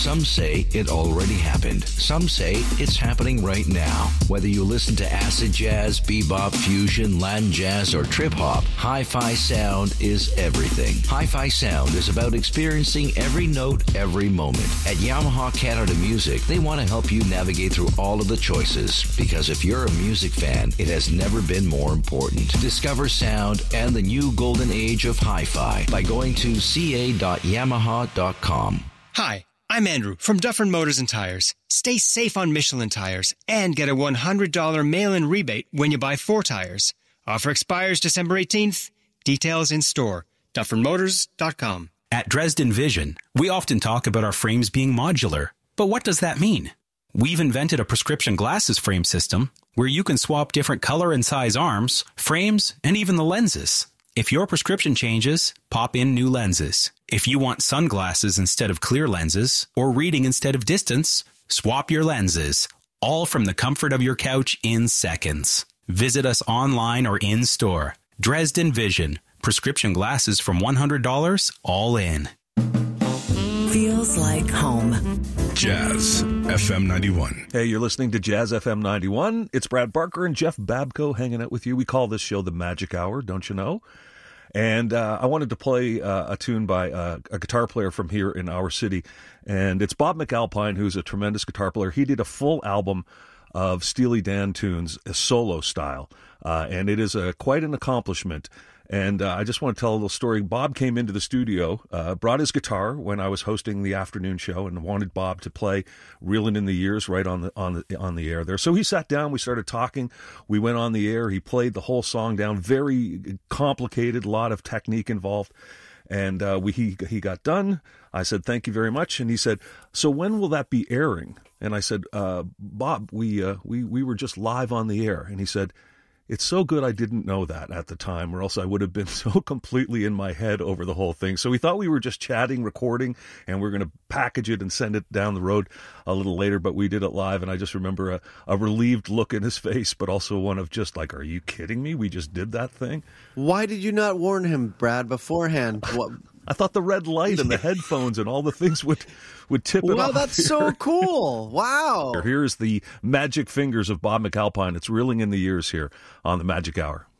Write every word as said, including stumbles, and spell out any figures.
Some say it already happened. Some say it's happening right now. Whether you listen to acid jazz, bebop, fusion, Latin jazz, or trip hop, Hi-Fi Sound is everything. Hi-Fi Sound is about experiencing every note, every moment. At Yamaha Canada Music, they want to help you navigate through all of the choices, because if you're a music fan, it has never been more important. Discover sound and the new golden age of hi-fi by going to c a dot yamaha dot com. Hi, I'm Andrew from Dufferin Motors and Tires. Stay safe on Michelin tires and get a one hundred dollars mail-in rebate when you buy four tires. Offer expires December eighteenth. Details in store. dufferin motors dot com. At Dresden Vision, we often talk about our frames being modular. But what does that mean? We've invented a prescription glasses frame system where you can swap different color and size arms, frames, and even the lenses. If your prescription changes, pop in new lenses. If you want sunglasses instead of clear lenses or reading instead of distance, swap your lenses. All from the comfort of your couch in seconds. Visit us online or in store. Dresden Vision. Prescription glasses from one hundred dollars, all in. Feels like home. Jazz F M ninety-one. Hey, you're listening to Jazz F M ninety-one. It's Brad Barker and Jeff Babko hanging out with you. We call this show the Magic Hour, don't you know? And uh, I wanted to play uh, a tune by uh, a guitar player from here in our city. And it's Bob McAlpine, who's a tremendous guitar player. He did a full album of Steely Dan tunes, a solo style. Uh, and it is a, quite an accomplishment. And uh, I just want to tell a little story. Bob came into the studio, uh, brought his guitar when I was hosting the afternoon show, and wanted Bob to play "Reelin' in the Years" right on the on the on the air there. So he sat down. We started talking. We went on the air. He played the whole song down. Very complicated, a lot of technique involved. And uh, we he he got done. I said, "Thank you very much." And he said, "So when will that be airing?" And I said, uh, "Bob, we uh, we we were just live on the air." And he said, "It's so good I didn't know that at the time, or else I would have been so completely in my head over the whole thing." So we thought we were just chatting, recording, and we we're going to package it and send it down the road a little later, but we did it live, and I just remember a, a relieved look in his face, but also one of just like, "Are you kidding me? We just did that thing?" Why did you not warn him, Brad, beforehand? What? I thought the red light and the headphones and all the things would, would tip it well, off. Well, that's here. so cool. Wow. Here's the magic fingers of Bob McAlpine. It's Reeling in the Years here on the Magic Hour.